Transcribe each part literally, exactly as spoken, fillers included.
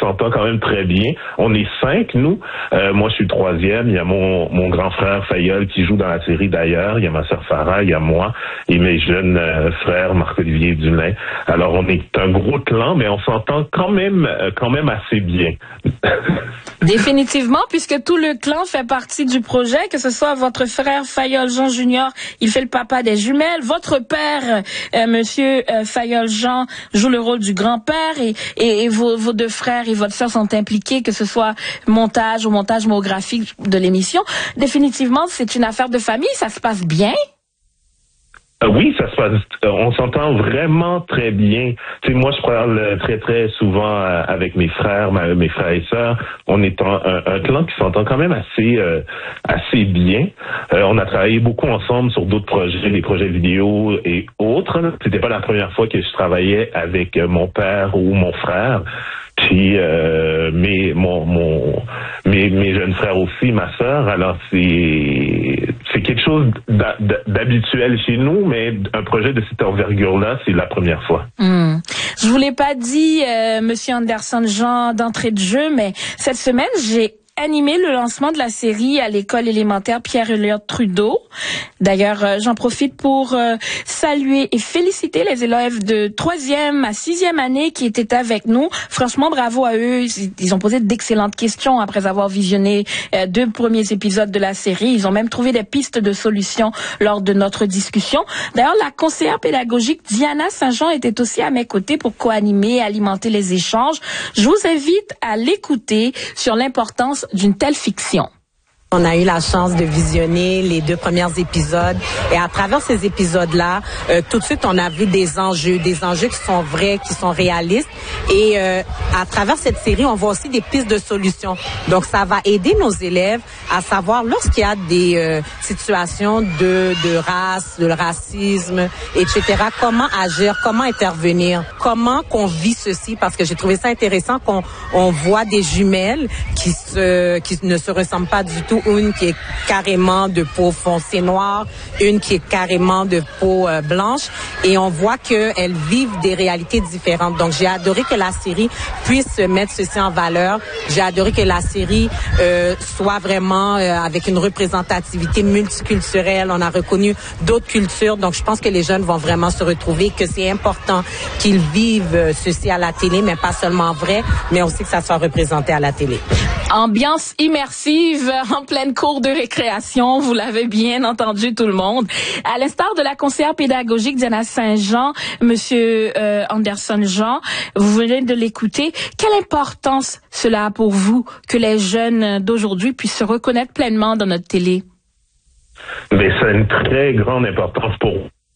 s'entend quand même très bien. On est cinq, nous. Euh, moi, je suis le troisième. Il y a mon, mon grand frère Fayolle qui joue dans la série d'ailleurs. Il y a ma sœur Farah, il y a moi et mes jeunes euh, frères Marc-Olivier Dulin. Alors, on est un gros clan, mais on s'entend quand même, euh, quand même assez bien. Définitivement, puisque tout le clan fait partie du projet, que ce soit votre frère Fayolle Jean Junior, il fait le papa des jumelles, votre père, euh, monsieur euh, Fayolle Jean, joue le rôle du grand-père, et, et, et vos, vos deux frères et votre sœur sont impliqués, que ce soit montage ou montage monographique de l'émission. Définitivement, c'est une affaire de famille, ça se passe bien? Euh, oui, ça se passe. Euh, on s'entend vraiment très bien. Tu sais, moi, je parle très très souvent euh, avec mes frères, ma, mes frères et sœurs. On est un, un, un clan qui s'entend quand même assez euh, assez bien. Euh, on a travaillé beaucoup ensemble sur d'autres projets, des projets vidéo et autres. C'était pas la première fois que je travaillais avec mon père ou mon frère. Puis euh, mes mon mon mes mes jeunes frères aussi, ma sœur. Alors c'est c'est quelque chose d'habituel chez nous, mais un projet de cette envergure-là, c'est la première fois. Mmh. Je vous l'ai pas dit, euh, Monsieur Anderson Jean, d'entrée de jeu, mais cette semaine j'ai animé le lancement de la série à l'école élémentaire Pierre-Elliott Trudeau. D'ailleurs, euh, j'en profite pour euh, saluer et féliciter les élèves de troisième à sixième année qui étaient avec nous. Franchement, bravo à eux. Ils, ils ont posé d'excellentes questions après avoir visionné euh, deux premiers épisodes de la série. Ils ont même trouvé des pistes de solutions lors de notre discussion. D'ailleurs, la conseillère pédagogique Diana Saint-Jean était aussi à mes côtés pour co-animer et alimenter les échanges. Je vous invite à l'écouter sur l'importance d'une telle fiction. On a eu la chance de visionner les deux premiers épisodes et à travers ces épisodes-là, euh, tout de suite, on a vu des enjeux, des enjeux qui sont vrais, qui sont réalistes et euh, à travers cette série, on voit aussi des pistes de solutions. Donc, ça va aider nos élèves à savoir lorsqu'il y a des euh, situations de, de race, de racisme, et cetera, comment agir, comment intervenir, comment qu'on vit ceci, parce que j'ai trouvé ça intéressant qu'on on voit des jumelles qui, se, qui ne se ressemblent pas du tout. Une qui est carrément de peau foncée noire, une qui est carrément de peau euh, blanche, et on voit qu'elles vivent des réalités différentes. Donc, j'ai adoré que la série puisse mettre ceci en valeur. J'ai adoré que la série euh, soit vraiment euh, avec une représentativité multiculturelle. On a reconnu d'autres cultures, donc je pense que les jeunes vont vraiment se retrouver, que c'est important qu'ils vivent euh, ceci à la télé, mais pas seulement vrai, mais aussi que ça soit représenté à la télé. Ambiance immersive en pleine cour de récréation, vous l'avez bien entendu tout le monde. À l'instar de la conseillère pédagogique Diana Saint-Jean, Monsieur euh, Anderson Jean, vous venez de l'écouter. Quelle importance cela a pour vous que les jeunes d'aujourd'hui puissent se reconnaître pleinement dans notre télé? Mais ça a une très grande importance pour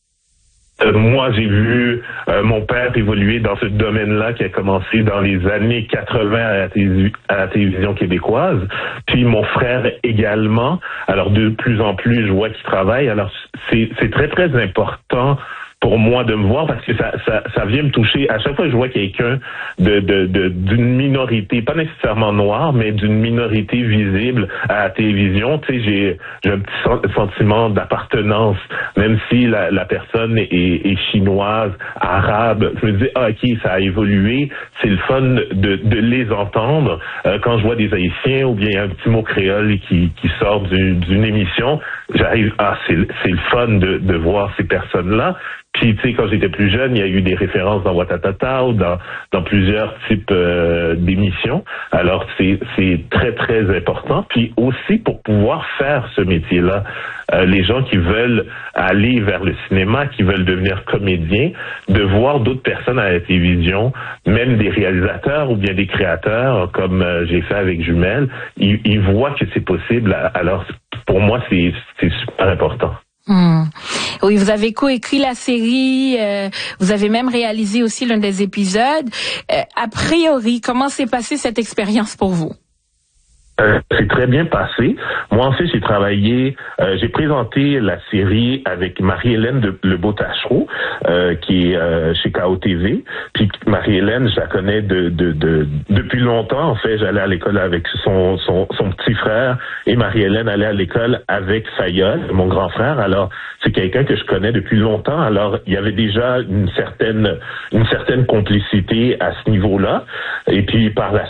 Euh, moi, j'ai vu euh, mon père évoluer dans ce domaine-là qui a commencé dans les années quatre-vingts à la, télé- à la télévision québécoise. Puis mon frère également. Alors, de plus en plus, je vois qu'il travaille. Alors, c'est, c'est très, très important pour moi de me voir parce que ça, ça, ça vient me toucher. À chaque fois que je vois quelqu'un de, de, de, d'une minorité, pas nécessairement noire, mais d'une minorité visible à la télévision, tu sais, j'ai, j'ai un petit sentiment d'appartenance, même si la, la personne est, est chinoise, arabe. Je me dis, ah, ok, ça a évolué. C'est le fun de, de les entendre. Euh, quand je vois des Haïtiens ou bien un petit mot créole qui, qui sort d'une, d'une émission, j'arrive, ah, c'est, c'est le fun de, de voir ces personnes-là. Puis, tu sais, quand j'étais plus jeune, il y a eu des références dans Watatata ou dans, dans plusieurs types euh, d'émissions. Alors, c'est, c'est très, très important. Puis aussi, pour pouvoir faire ce métier-là, euh, les gens qui veulent aller vers le cinéma, qui veulent devenir comédiens, de voir d'autres personnes à la télévision, même des réalisateurs ou bien des créateurs, comme euh, j'ai fait avec Jumelles, ils, ils voient que c'est possible. Alors, pour moi, c'est, c'est super important. Mmh. Oui, vous avez coécrit la série, euh, vous avez même réalisé aussi l'un des épisodes. Euh, a priori, comment s'est passée cette expérience pour vous? Euh, c'est très bien passé. Moi, en fait, j'ai travaillé, euh, j'ai présenté la série avec Marie-Hélène de Lebeau-Tachereau, euh, qui est euh, chez K O T V. Puis Marie-Hélène, je la connais de, de, de, depuis longtemps. En fait, j'allais à l'école avec son, son, son petit frère et Marie-Hélène allait à l'école avec Fayolle, mon grand frère. Alors, c'est quelqu'un que je connais depuis longtemps. Alors, il y avait déjà une certaine, une certaine complicité à ce niveau-là. Et puis, par la